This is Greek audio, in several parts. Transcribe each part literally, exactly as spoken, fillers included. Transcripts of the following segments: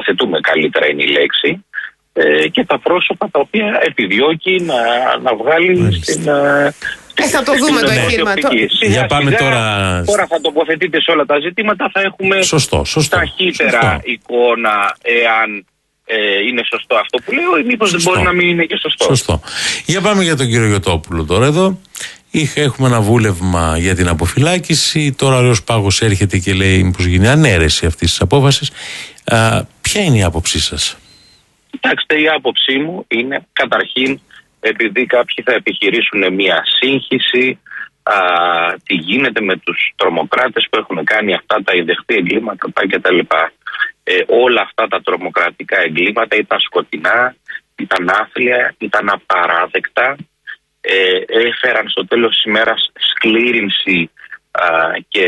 τοποθετούμε, καλύτερα είναι η λέξη, ε, και τα πρόσωπα τα οποία επιδιώκει να, να βγάλει Μάλιστα. στην... Ε, Ε, θα το δούμε το εγχείρημα. Για πάμε τώρα. Τώρα θα τοποθετείτε σε όλα τα ζητήματα, θα έχουμε σωστό, σωστό, ταχύτερα σωστό. εικόνα εάν ε, είναι σωστό αυτό που λέω ή μήπως δεν μπορεί να μην είναι και σωστό. Σωστό. Για πάμε για τον κύριο Γιωτόπουλο τώρα εδώ. Είχα, έχουμε ένα βούλευμα για την αποφυλάκηση. Τώρα ο Ρέος Πάγος έρχεται και λέει μήπως γίνει ανέρεση αυτής της απόφασης. Α, ποια είναι η άποψή σας? Κοιτάξτε, η άποψή μου είναι καταρχήν, επειδή κάποιοι θα επιχειρήσουν μια σύγχυση, α, τι γίνεται με τους τρομοκράτες που έχουν κάνει αυτά τα ιδεχτή εγκλήματα κτλ. Ε, όλα αυτά τα τρομοκρατικά εγκλήματα ήταν σκοτεινά, ήταν άθλια, ήταν απαράδεκτα, ε, έφεραν στο τέλος της ημέρας σκλήρινση α, και,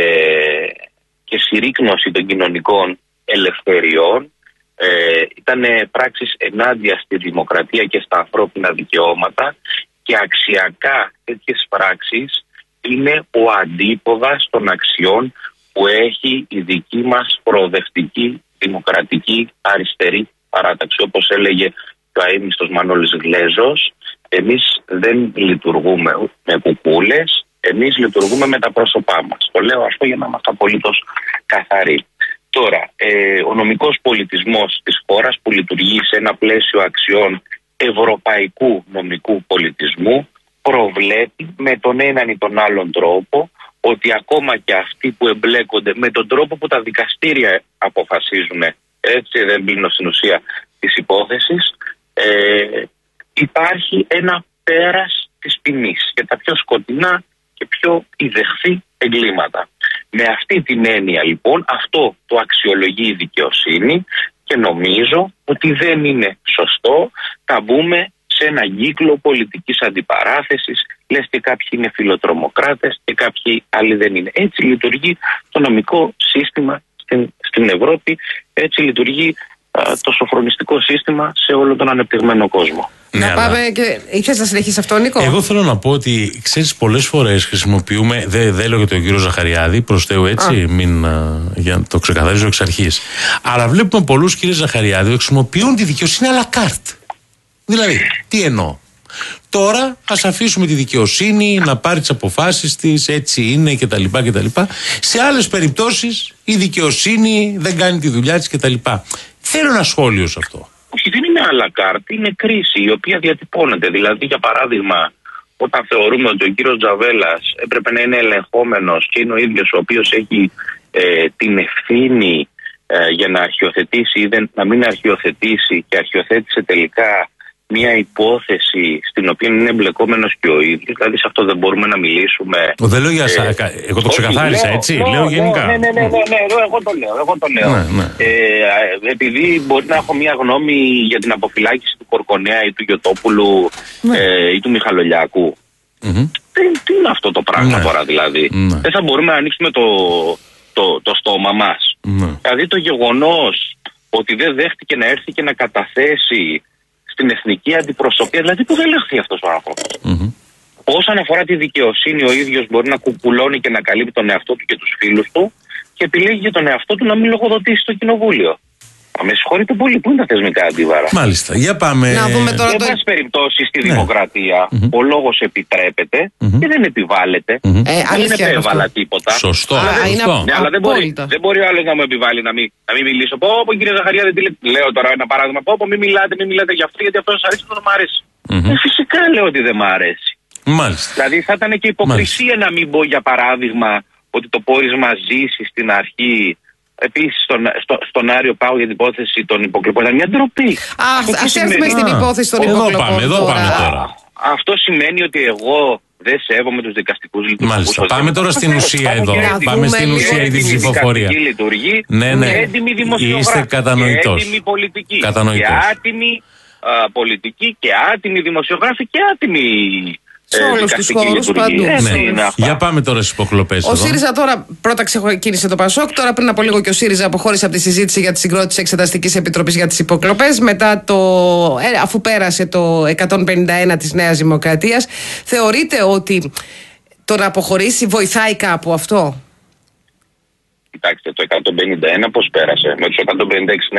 και συρρίκνωση των κοινωνικών ελευθεριών. Ε, ήταν πράξεις ενάντια στη δημοκρατία και στα ανθρώπινα δικαιώματα, και αξιακά τέτοιες πράξεις είναι ο αντίποδας των αξιών που έχει η δική μας προοδευτική, δημοκρατική, αριστερή παράταξη. Όπως έλεγε ο αείμνηστος Μανώλης Γλέζος, εμείς δεν λειτουργούμε με κουκούλες, εμείς λειτουργούμε με τα πρόσωπά μας. Το λέω αυτό για να είμαστε απολύτως καθαροί. Τώρα, ε, ο νομικός πολιτισμός της χώρας που λειτουργεί σε ένα πλαίσιο αξιών ευρωπαϊκού νομικού πολιτισμού προβλέπει με τον έναν ή τον άλλον τρόπο ότι ακόμα και αυτοί που εμπλέκονται με τον τρόπο που τα δικαστήρια αποφασίζουν, έτσι δεν μπαίνω στην ουσία της υπόθεσης, ε, υπάρχει ένα πέρας της ποινής για τα πιο σκοτεινά και πιο ιδεχθή εγκλήματα. Με αυτή την έννοια λοιπόν αυτό το αξιολογεί η δικαιοσύνη και νομίζω ότι δεν είναι σωστό να μπούμε σε ένα κύκλο πολιτικής αντιπαράθεσης, λες και κάποιοι είναι φιλοτρομοκράτες και κάποιοι άλλοι δεν είναι. Έτσι λειτουργεί το νομικό σύστημα στην, στην Ευρώπη, έτσι λειτουργεί α, το σοφρονιστικό σύστημα σε όλο τον ανεπτυγμένο κόσμο. Να ναι, πάμε αλλά... και... Είχες να συνεχίσεις αυτό, Νίκο? Εγώ θέλω να πω ότι, ξέρεις, πολλές φορές χρησιμοποιούμε, δεν δε λέω για τον κύριο Ζαχαριάδη, προς Θεού, έτσι, μην, α, για να το ξεκαθαρίζω εξ αρχής. Αλλά βλέπουμε πολλούς κύριε Ζαχαριάδη που χρησιμοποιούν τη δικαιοσύνη à la carte. Δηλαδή, τι εννοώ? Τώρα ας αφήσουμε τη δικαιοσύνη να πάρει τις αποφάσεις της, έτσι είναι κτλ. κτλ. Σε άλλες περιπτώσεις η δικαιοσύνη δεν κάνει τη δουλειά της κτλ. Θέλω ένα σχόλιο σε αυτό. Όχι, δεν είναι à la carte, είναι κρίση η οποία διατυπώνεται. Δηλαδή, για παράδειγμα, όταν θεωρούμε ότι ο κύριος Τζαβέλας έπρεπε να είναι ελεγχόμενος και είναι ο ίδιος ο οποίος έχει ε, την ευθύνη ε, για να αρχιοθετήσει ή δεν, να μην αρχιοθετήσει, και αρχιοθέτησε τελικά μια υπόθεση στην οποία είναι εμπλεκόμενος και ο ίδιος, δηλαδή σε αυτό δεν μπορούμε να μιλήσουμε. Δεν λέω για εσά, ε, εγώ το ξεκαθάρισα, λέω, έτσι, λέω, λέω γενικά. Ναι, ναι, ναι, ναι, ναι, εγώ το λέω, εγώ το λέω. Ναι, ναι. Ε, επειδή μπορεί να έχω μια γνώμη για την αποφυλάκηση του Κορκονέα ή του Γιωτόπουλου, ναι, ε, ή του Μιχαλολιάκου. Mm-hmm. Τι, τι είναι αυτό το πράγμα, ναι, τώρα δηλαδή? Ναι. Δεν θα μπορούμε να ανοίξουμε το, το, το στόμα μας. Ναι. Δηλαδή το γεγονός ότι δεν δέχτηκε να έρθει και να καταθέσει στην εθνική αντιπροσωπεία, δηλαδή που δεν λεχθεί αυτός ο άνθρωπος. Mm-hmm. Όσον αφορά τη δικαιοσύνη, ο ίδιος μπορεί να κουκουλώνει και να καλύπτει τον εαυτό του και τους φίλους του και επιλέγει για τον εαυτό του να μην λογοδοτήσει στο κοινοβούλιο. Με συγχωρείτε πολύ, πού είναι τα θεσμικά αντίβαρα? Μάλιστα, για πάμε. Να δούμε τώρα. Σε το... πάση περιπτώσει στη, ναι, δημοκρατία mm-hmm. ο λόγος επιτρέπεται mm-hmm. και δεν επιβάλλεται. Mm-hmm. Ε, δεν επέβαλα τίποτα. Σωστό. Α, σωστό. είναι ναι, αλλά δεν μπορεί, δεν μπορεί ο άλλος να μου επιβάλλει να μην, να μην μιλήσω. Πω, πω κύριε Ζαχαριάδη, τι λέω τώρα ένα παράδειγμα. Πω, πω μην μιλάτε, μην μιλάτε για αυτό, γιατί αυτό σας αρέσει, αυτό δεν μου αρέσει. Mm-hmm. Ε, φυσικά λέω ότι δεν μου αρέσει. Μάλιστα. Δηλαδή θα ήταν και υποκρισία Μάλιστα. να μην πω για παράδειγμα ότι το πόρισμα ζήσει στην αρχή. Επίσης στον, στο, στον Άριο Πάγο για την υπόθεση των υποκλοπών ήταν μια ντροπή. Ας έρθουμε στην υπόθεση των υποκλοπών. Εδώ πάμε, εδώ πάμε τώρα. Αυτό σημαίνει ότι εγώ δεν σέβομαι τους δικαστικούς λειτουργούς. Μάλιστα. Πάμε τώρα στην ουσία εδώ. Πάμε στην ουσία για την ψηφοφορία. Λειτουργεί, ναι, ναι. Έντιμη δημοσιογράφη. Είστε κατανοητός. Έντιμη πολιτική. Κατανοητός. Και άτιμη α, πολιτική και άτιμη δημοσιογράφη και άτιμη. Σε όλους τους χώρους παντού. Ναι. Για πάμε τώρα στις υποκλοπές. Ο ΣΥΡΙΖΑ τώρα πρώτα ξεκίνησε το ΠΑΣΟΚ. Τώρα πριν από λίγο και ο ΣΥΡΙΖΑ αποχώρησε από τη συζήτηση για τη συγκρότηση Εξεταστικής Επιτροπής για τις υποκλοπές. Μετά το. Ε, αφού πέρασε το εκατόν πενήντα ένα της Νέας Δημοκρατίας. Θεωρείτε ότι το να αποχωρήσει βοηθάει κάπου αυτό? Κοιτάξτε, το εκατόν πενήντα ένα πώς πέρασε? Με τους εκατόν πενήντα έξι